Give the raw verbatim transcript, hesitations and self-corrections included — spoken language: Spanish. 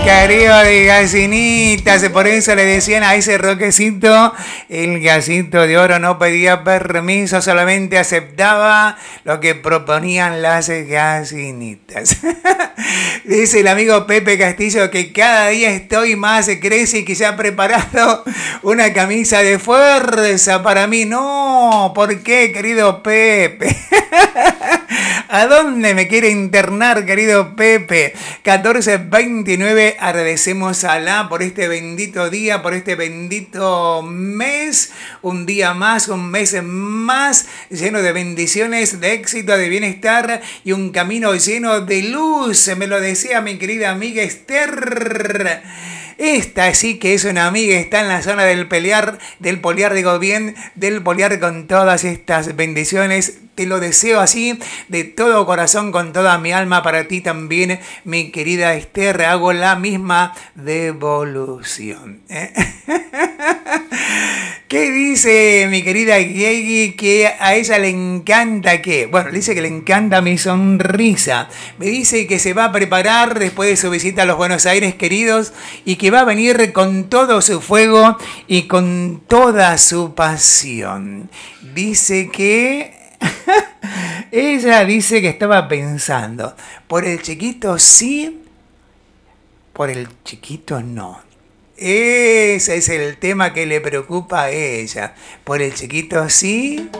Careo de gallinitas, por eso le decían a ese roquecito, el gallito de oro no pedía permiso, solamente aceptaba lo que proponían las gallinitas. Dice el amigo Pepe Castillo que cada día estoy más, crece y que se ha preparado una camisa de fuerza para mí. No, ¿por qué, querido Pepe? ¿A dónde me quiere internar, querido Pepe? catorce veintinueve, agradecemos a Alá por este bendito día, por este bendito mes. Un día más, un mes más, lleno de bendiciones, de éxito, de bienestar y un camino lleno de luz. Me lo decía mi querida amiga Esther. Esta sí que es una amiga, está en la zona del pelear, del poliar, digo bien, del poliar con todas estas bendiciones. Te lo deseo así, de todo corazón, con toda mi alma, para ti también, mi querida Esther. Hago la misma devolución. ¿eh? ¿Qué dice mi querida Yegi? Que a ella le encanta, ¿qué? Bueno, le dice que le encanta mi sonrisa. Me dice que se va a preparar después de su visita a los Buenos Aires, queridos, y que va a venir con todo su fuego y con toda su pasión. Dice que... ella dice que estaba pensando, por el chiquito sí, por el chiquito no. Ese es el tema que le preocupa a ella. Por el chiquito sí,